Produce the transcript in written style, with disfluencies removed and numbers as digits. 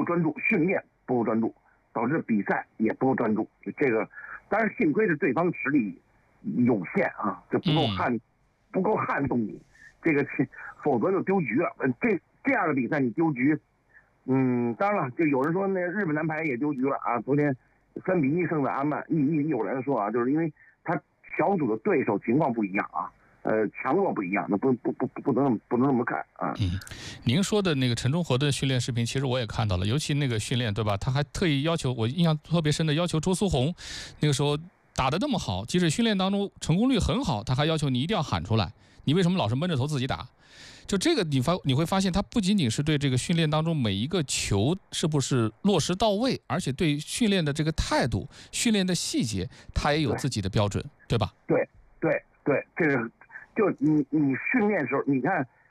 够专注，训练不够专注，导致比赛也不够专注。这个当然幸亏是对方实力有限啊，这不够撼动你，这个否则就丢局了。这样的比赛你丢局，当然了，就有人说那日本男排也丢局了啊，昨天3-1胜的阿曼，有人说啊，就是因为他小组的对手情况不一样啊。强弱不一样，那不能那么看啊。 您说的那个陈忠和的训练视频，其实我也看到了，尤其那个训练，对吧？他还特意要求，我印象特别深的要求周苏红，那个时候打得那么好，即使训练当中成功率很好，他还要求你一定要喊出来，你为什么老是闷着头自己打？就这个你会发现，他不仅仅是对这个训练当中每一个球是不是落实到位，而且对训练的这个态度、训练的细节，他也有自己的标准，对吧？ 对，这是。就你训练的时候，你看